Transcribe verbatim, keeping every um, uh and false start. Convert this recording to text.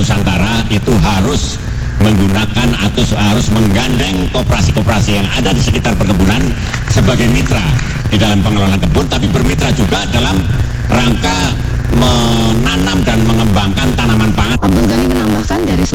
Nusantara itu harus menggunakan atau harus menggandeng koperasi-koperasi yang ada di sekitar perkebunan sebagai mitra di dalam pengelolaan kebun, tapi bermitra juga dalam rangka menanam dan mengembangkan tanaman pangan. Abang Gani menambahkan dari